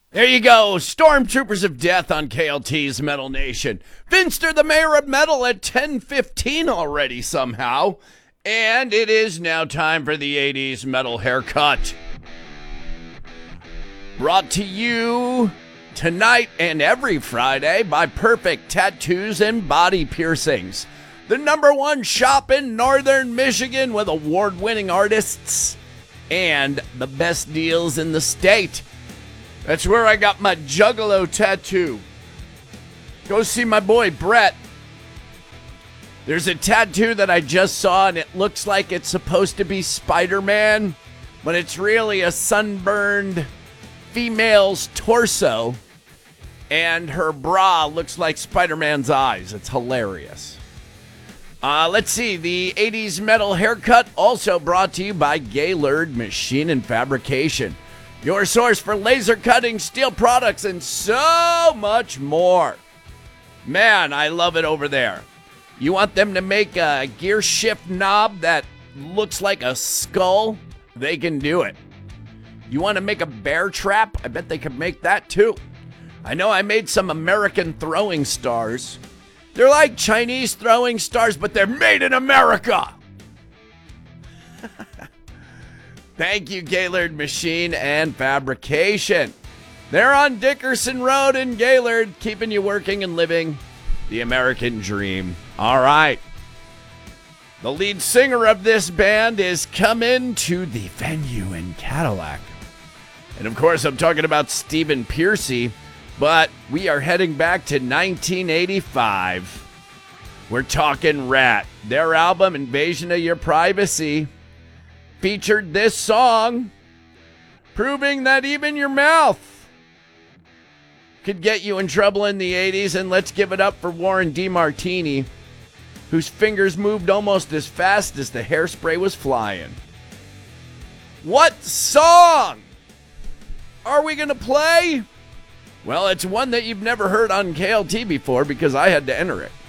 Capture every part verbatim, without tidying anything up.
There you go, Stormtroopers of Death on K L T's Metal Nation. Finster, the mayor of metal, at ten fifteen already somehow. And it is now time for the eighties metal haircut. Brought to you tonight and every Friday by Perfect Tattoos and Body Piercings. The number one shop in northern Michigan with award-winning artists and the best deals in the state. That's where I got my Juggalo tattoo. Go see my boy Brett. There's a tattoo that I just saw, and it looks like it's supposed to be Spider-Man, but it's really a sunburned female's torso, and her bra looks like Spider-Man's eyes. It's hilarious. Uh, let's see. The eighties metal haircut also brought to you by Gaylord Machine and Fabrication. Your source for laser cutting, steel products, and so much more. Man, I love it over there. You want them to make a gear shift knob that looks like a skull? They can do it. You want to make a bear trap? I bet they could make that too. I know I made some American throwing stars. They're like Chinese throwing stars, but they're made in America. Thank you, Gaylord Machine and Fabrication. They're on Dickerson Road in Gaylord, keeping you working and living the American dream. All right. The lead singer of this band is coming to the venue in Cadillac. And of course, I'm talking about Stephen Pearcy, but we are heading back to nineteen eighty-five. We're talking Rat. Their album, Invasion of Your Privacy, featured this song, proving that even your mouth could get you in trouble in the eighties. And let's give it up for Warren DeMartini, whose fingers moved almost as fast as the hairspray was flying. What song are we going to play? Well, it's one that you've never heard on K L T before because I had to enter it.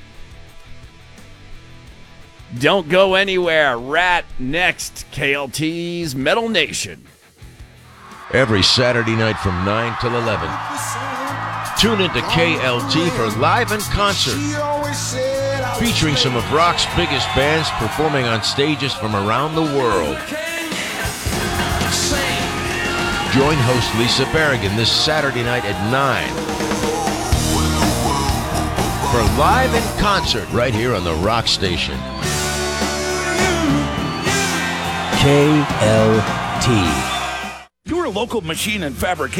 Don't go anywhere. Rat next. K L T's Metal Nation. Every Saturday night from nine till eleven. Tune into K L T for Live in Concert, featuring some of rock's biggest bands performing on stages from around the world. Join host Lisa Berrigan this Saturday night at nine for Live in Concert right here on the Rock Station. K L T. Your local machine and fabrication